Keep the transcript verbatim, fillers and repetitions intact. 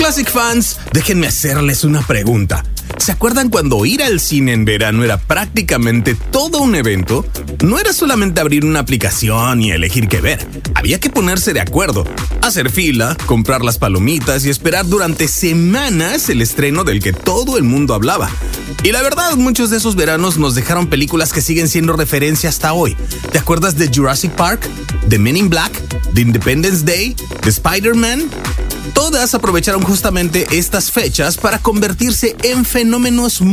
Classic fans, déjenme hacerles una pregunta. ¿Se acuerdan cuando ir al cine en verano era prácticamente todo un evento? No era solamente abrir una aplicación y elegir qué ver. Había que ponerse de acuerdo, hacer fila, comprar las palomitas y esperar durante semanas el estreno del que todo el mundo hablaba. Y la verdad, muchos de esos veranos nos dejaron películas que siguen siendo referencia hasta hoy. ¿Te acuerdas de Jurassic Park, de Men in Black, de Independence Day, de Spider-Man? Todas aprovecharon justamente estas fechas para convertirse en fenómenos